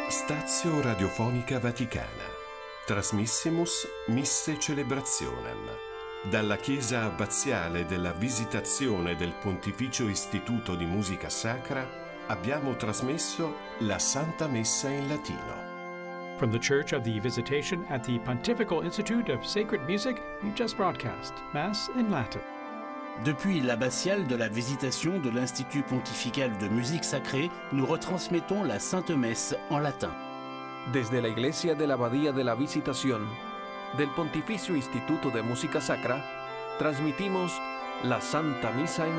Stazio Radiofonica Vaticana. Trasmissimus Misse Celebrationem. Dalla Chiesa Abbaziale della Visitazione del Pontificio Istituto di Musica Sacra abbiamo trasmesso la Santa Messa in latino. From the Church of the Visitation at the Pontifical Institute of Sacred Music, we just broadcast Mass in Latin. Depuis l'abbatiale de la Visitation de l'Institut pontifical de musique sacrée, nous retransmettons la Sainte Messe en latin. Desde la Iglesia de la Abadía de la Visitación del Pontificio Instituto de Música Sacra, transmitimos la Santa Misa en